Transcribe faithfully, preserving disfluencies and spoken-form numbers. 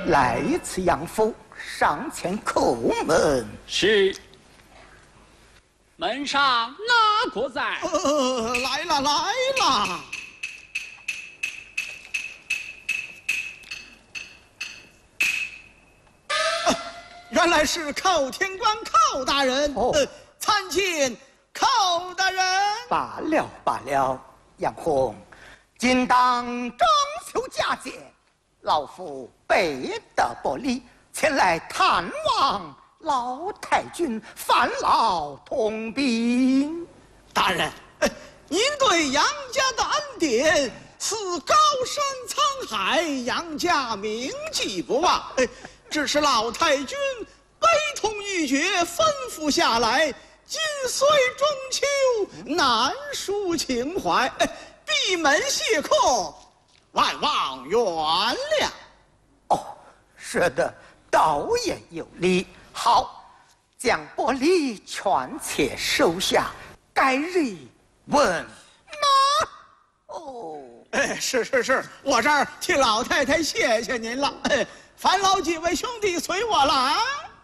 来一次杨府，上前叩门。 是。门上哪个在？ 呃，来了来了。呃、原来是寇天官寇大人。哦，呃、参见寇大人。 罢了罢了，杨红，今当中秋佳节，老夫备得不礼，前来探望老太君，烦劳通禀。 大人，呃、您对杨家的恩典似高山沧海，杨家铭记不忘。呃、只是老太君悲痛欲绝，吩咐下来，今岁中秋，难抒情怀，呃、闭门谢客，万望原谅。 哦，说的倒也有理。好，将薄礼全且收下，改日问马。哦， 哎，是是是，我这儿替老太太谢谢您了。哎，烦劳几位兄弟随我来。